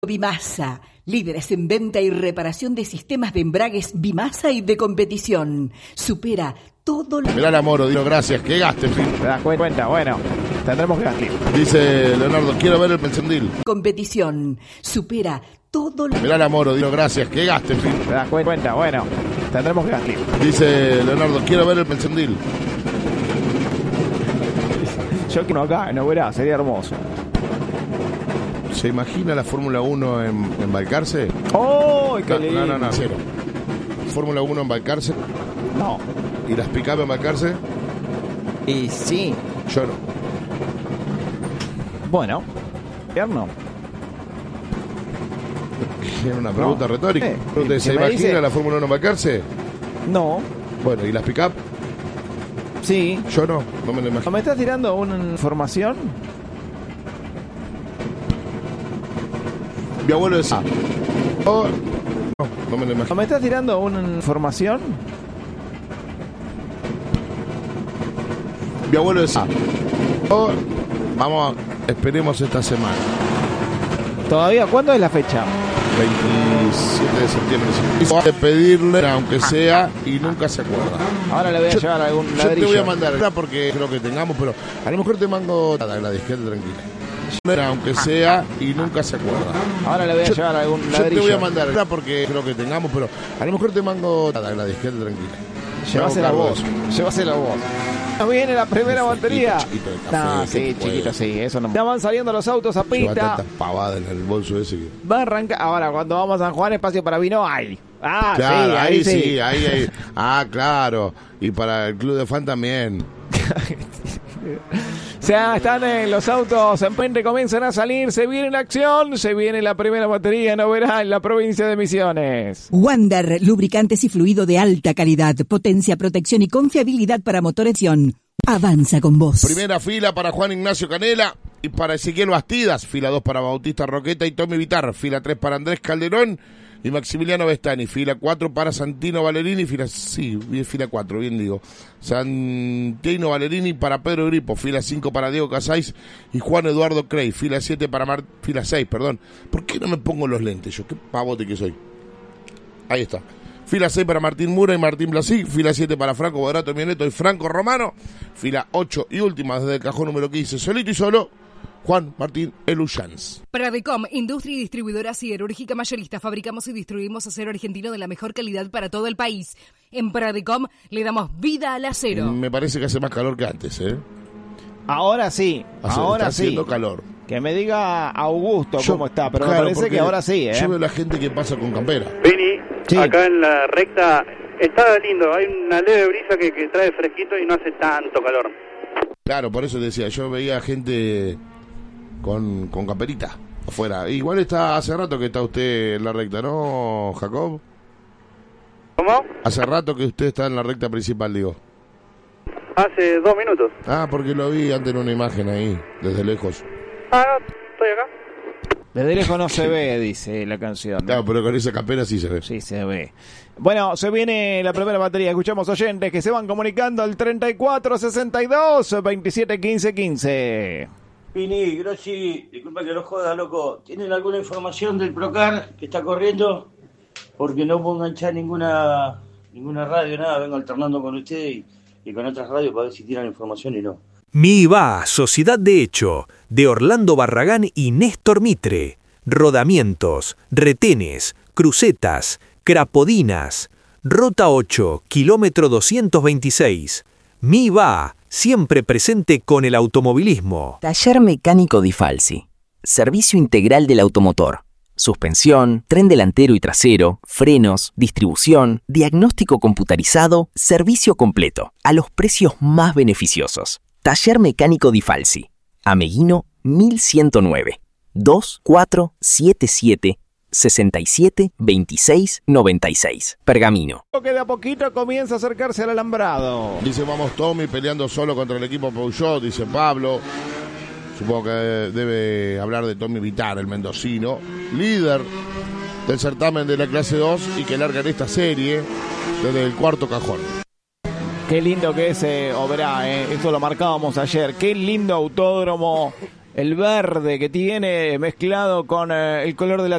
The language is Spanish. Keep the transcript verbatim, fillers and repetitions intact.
Bimasa, líderes en venta y reparación de sistemas de embragues Bimasa y de competición. Supera todo lo... Mirá la Moro, digo gracias, que gaste, en fin. ¿Te das cuenta? Bueno, tendremos que gastar. Dice Leonardo, quiero ver el pensandil. Competición. Supera todo lo... Mirá la Moro, digo gracias, que gaste, en fin. ¿Te das cuenta? Bueno, tendremos que gastar. Dice Leonardo, quiero ver el pensandil. Yo quiero acá, no verá, sería hermoso. ¿Se imagina la Fórmula uno en, en Balcarce? ¡Oh, qué lindo! No, no, no, cero. ¿Fórmula uno en Balcarce? No. ¿Y las pick-up en Balcarce? Y sí. Yo no. Bueno, no. Era una pregunta no. retórica. Eh, ¿Se, ¿se imagina dice... la Fórmula uno en Balcarce? No. Bueno, ¿y las pick-up? Sí. Yo no, no me lo imagino. ¿Me estás tirando una información? Mi abuelo decía. Ah. Oh, no, no me lo imagino. ¿Me estás tirando una información? Mi abuelo decía. Ah. Oh, vamos, esperemos esta semana. ¿Todavía? ¿Cuándo es la fecha? veintisiete de septiembre. Voy a pedirle, aunque sea, y nunca se acuerda. Ahora le voy a yo, llevar algún ladrillo. Yo te voy a mandar, porque creo que tengamos, pero a lo mejor te mando la disquete tranquila. Aunque sea, y nunca se acuerda. Ahora le voy a yo, llevar algún ladrillo. Yo te voy a mandar, porque creo que tengamos, pero a lo mejor te mando la disquete tranquila. Llévasela vos. Llévasela vos. Viene la primera batería. Chiquito de café, no, sí, chiquito, puede. Sí, eso no. Ya van saliendo los autos a pista. Lleva tantas pavadas en el bolso ese que... Va a arrancar. Ahora, cuando vamos a San Juan, espacio para vino hay. Ah, claro, sí, ahí, ahí sí. sí, ahí, ahí. Ah, claro. Y para el club de fan también. O sea, están en los autos, en frente comienzan a salir, se viene la acción, se viene la primera batería, no verá, en la provincia de Misiones. Wander, lubricantes y fluido de alta calidad, potencia, protección y confiabilidad para motores. Avanza con vos. Primera fila para Juan Ignacio Canela y para Ezequiel Bastidas, fila dos para Bautista Roqueta y Tommy Vitar, fila tres para Andrés Calderón y Maximiliano Bestani, fila cuatro para Santino Valerini, fila, sí, fila cuatro, bien digo, Santino Valerini para Pedro Gripo, fila cinco para Diego Casais y Juan Eduardo Crey, fila siete para Mar, fila seis, perdón. ¿Por qué no me pongo los lentes yo? Qué pavote que soy. Ahí está. Fila seis para Martín Mura y Martín Blasi, fila siete para Franco Bodrato Mioneto y Franco Romano, fila ocho y última desde el cajón número quince, solito y solo, Juan Martín Eluchans. Pradecom, industria y distribuidora siderúrgica mayorista. Fabricamos y distribuimos acero argentino de la mejor calidad para todo el país. En Pradecom le damos vida al acero. Me parece que hace más calor que antes, ¿eh? Ahora sí, Hace, ahora está sí. haciendo calor. Que me diga Augusto yo, cómo está, pero claro, me parece que ahora sí, ¿eh? Yo veo la gente que pasa con campera. Vini, sí. Acá en la recta está lindo, hay una leve brisa que, que trae fresquito y no hace tanto calor. Claro, por eso decía, yo veía gente con, con camperita afuera. Igual está hace rato que está usted en la recta, ¿no, Jacob? ¿Cómo? Hace rato que usted está en la recta principal, digo. Hace dos minutos. Ah, porque lo vi antes en una imagen ahí, desde lejos. Ah, no, estoy acá. Desde lejos no se ve, dice la canción, ¿no? Claro, pero con esa campera sí se ve. Sí, se ve. Bueno, se viene la primera batería. Escuchamos oyentes que se van comunicando al treinta y cuatro sesenta y dos veintisiete quince quince. Pini, Grossi, disculpa que lo joda, loco. ¿Tienen alguna información del Procar que está corriendo? Porque no puedo enganchar ninguna ninguna radio, nada. Vengo alternando con ustedes y, y con otras radios para ver si tiran información y no. MIVA, Sociedad de Hecho, de Orlando Barragán y Néstor Mitre. Rodamientos, retenes, crucetas, crapodinas. Rota ocho, kilómetro doscientos veintiséis. MIVA, siempre presente con el automovilismo. Taller Mecánico Di Falsi. Servicio integral del automotor. Suspensión, tren delantero y trasero, frenos, distribución, diagnóstico computarizado, servicio completo, a los precios más beneficiosos. Taller Mecánico Di Falsi. Ameguino mil ciento nueve. dos cuatro siete siete sesenta y siete veintiséis noventa y seis. Pergamino. Que de a poquito comienza a acercarse al alambrado. Dice, vamos Tommy peleando solo contra el equipo Peugeot, dice Pablo. Supongo que debe hablar de Tommy Vitar, el mendocino, líder del certamen de la clase dos y que larga en esta serie desde el cuarto cajón. Qué lindo que es eh, Oberá, eh. Esto lo marcábamos ayer. Qué lindo autódromo el verde que tiene mezclado con eh, el color de la